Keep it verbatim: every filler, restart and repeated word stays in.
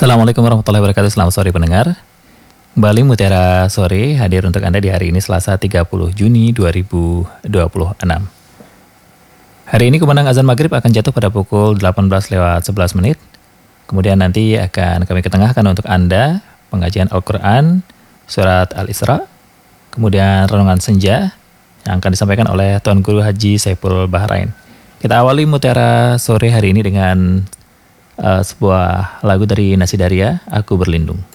Assalamualaikum warahmatullahi wabarakatuh. Selamat sore pendengar. Kembali Mutiara Sore hadir untuk Anda di hari ini Selasa tiga puluh Juni dua ribu dua puluh enam. Hari ini kumandang azan maghrib akan jatuh pada pukul delapan belas lewat sebelas menit. Kemudian nanti akan kami ketengahkan untuk Anda pengajian Al-Quran Surat Al-Isra. Kemudian renungan senja yang akan disampaikan oleh Tuan Guru Haji Saiful Bahrain. Kita awali Mutiara Sore hari ini dengan Uh, sebuah lagu dari Nasidaria, Aku Berlindung.